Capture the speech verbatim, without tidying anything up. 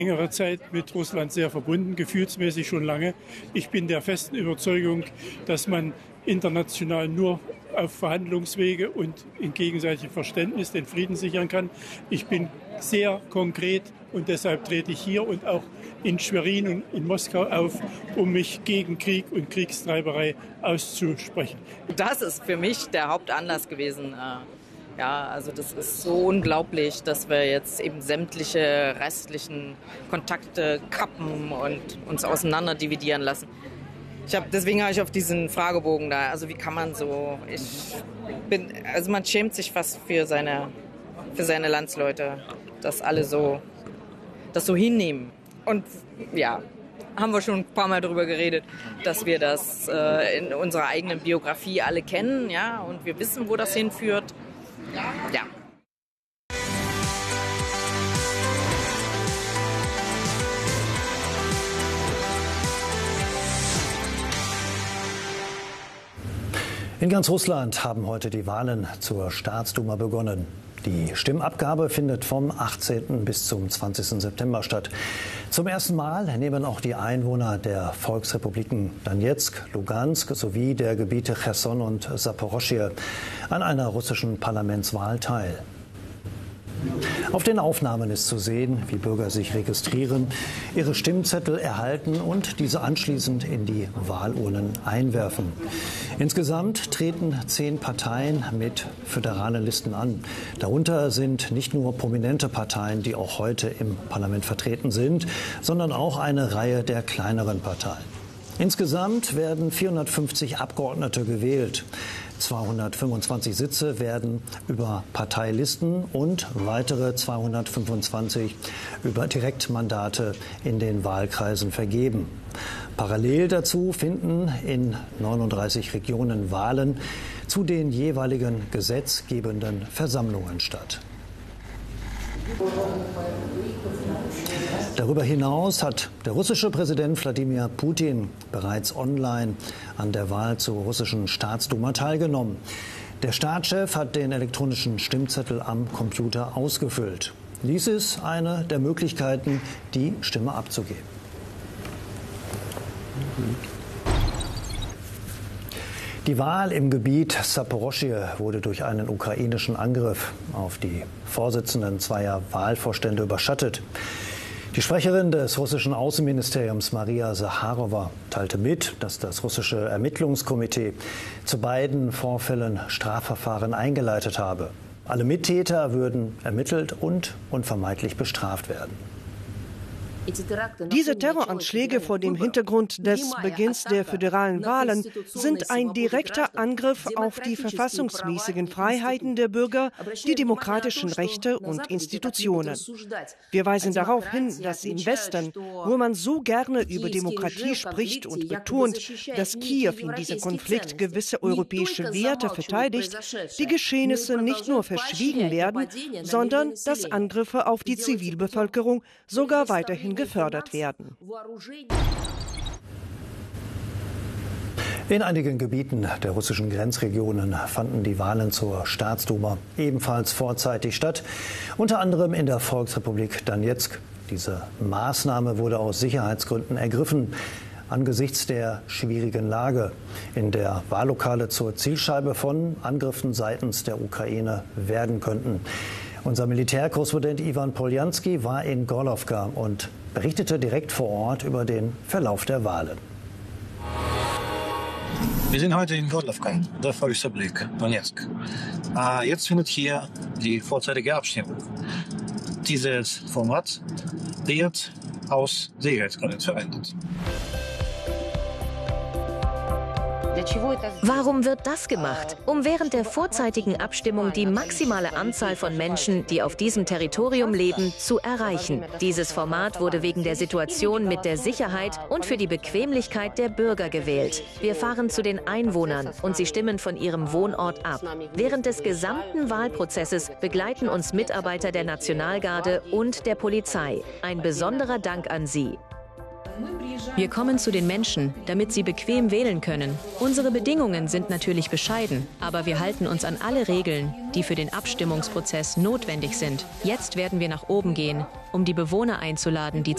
längere Zeit mit Russland sehr verbunden, gefühlsmäßig schon lange. Ich bin der festen Überzeugung, dass man international nur auf Verhandlungswege und in gegenseitigem Verständnis den Frieden sichern kann. Ich bin sehr konkret und deshalb trete ich hier und auch in Schwerin und in Moskau auf, um mich gegen Krieg und Kriegstreiberei auszusprechen. Das ist für mich der Hauptanlass gewesen. Ja, also das ist so unglaublich, dass wir jetzt eben sämtliche restlichen Kontakte kappen und uns auseinander dividieren lassen. Ich hab, deswegen habe ich auf diesen Fragebogen da, also wie kann man so, ich bin, also man schämt sich fast für seine, für seine Landsleute, dass alle so, das so hinnehmen. Und ja, haben wir schon ein paar Mal darüber geredet, dass wir das äh, in unserer eigenen Biografie alle kennen, ja, und wir wissen, wo das hinführt. Ja. In ganz Russland haben heute die Wahlen zur Staatsduma begonnen. Die Stimmabgabe findet vom achtzehnten bis zum zwanzigsten September statt. Zum ersten Mal nehmen auch die Einwohner der Volksrepubliken Donezk, Lugansk sowie der Gebiete Cherson und Saporoschje an einer russischen Parlamentswahl teil. Auf den Aufnahmen ist zu sehen, wie Bürger sich registrieren, ihre Stimmzettel erhalten und diese anschließend in die Wahlurnen einwerfen. Insgesamt treten zehn Parteien mit föderalen Listen an. Darunter sind nicht nur prominente Parteien, die auch heute im Parlament vertreten sind, sondern auch eine Reihe der kleineren Parteien. Insgesamt werden vierhundertfünfzig Abgeordnete gewählt. zweihundertfünfundzwanzig Sitze werden über Parteilisten und weitere zweihundertfünfundzwanzig über Direktmandate in den Wahlkreisen vergeben. Parallel dazu finden in neununddreißig Regionen Wahlen zu den jeweiligen gesetzgebenden Versammlungen statt. Darüber hinaus hat der russische Präsident Wladimir Putin bereits online an der Wahl zur russischen Staatsduma teilgenommen. Der Staatschef hat den elektronischen Stimmzettel am Computer ausgefüllt. Dies ist eine der Möglichkeiten, die Stimme abzugeben. Die Wahl im Gebiet Saporoschje wurde durch einen ukrainischen Angriff auf die Vorsitzenden zweier Wahlvorstände überschattet. Die Sprecherin des russischen Außenministeriums Maria Sacharowa teilte mit, dass das russische Ermittlungskomitee zu beiden Vorfällen Strafverfahren eingeleitet habe. Alle Mittäter würden ermittelt und unvermeidlich bestraft werden. Diese Terroranschläge vor dem Hintergrund des Beginns der föderalen Wahlen sind ein direkter Angriff auf die verfassungsmäßigen Freiheiten der Bürger, die demokratischen Rechte und Institutionen. Wir weisen darauf hin, dass im Westen, wo man so gerne über Demokratie spricht und betont, dass Kiew in diesem Konflikt gewisse europäische Werte verteidigt, die Geschehnisse nicht nur verschwiegen werden, sondern dass Angriffe auf die Zivilbevölkerung sogar weiterhin gefördert werden. In einigen Gebieten der russischen Grenzregionen fanden die Wahlen zur Staatsduma ebenfalls vorzeitig statt, unter anderem in der Volksrepublik Donezk. Diese Maßnahme wurde aus Sicherheitsgründen ergriffen, angesichts der schwierigen Lage, in der Wahllokale zur Zielscheibe von Angriffen seitens der Ukraine werden könnten. Unser Militärkorrespondent Ivan Poljanski war in Gorlowka und berichtete direkt vor Ort über den Verlauf der Wahlen. Wir sind heute in Gorlowka, der Volksrepublik Donezk. Jetzt findet hier die vorzeitige Abstimmung. Dieses Format wird aus Sicherheitsgründen verwendet. Warum wird das gemacht? Um während der vorzeitigen Abstimmung die maximale Anzahl von Menschen, die auf diesem Territorium leben, zu erreichen. Dieses Format wurde wegen der Situation mit der Sicherheit und für die Bequemlichkeit der Bürger gewählt. Wir fahren zu den Einwohnern und sie stimmen von ihrem Wohnort ab. Während des gesamten Wahlprozesses begleiten uns Mitarbeiter der Nationalgarde und der Polizei. Ein besonderer Dank an Sie. Wir kommen zu den Menschen, damit sie bequem wählen können. Unsere Bedingungen sind natürlich bescheiden, aber wir halten uns an alle Regeln, die für den Abstimmungsprozess notwendig sind. Jetzt werden wir nach oben gehen, um die Bewohner einzuladen, die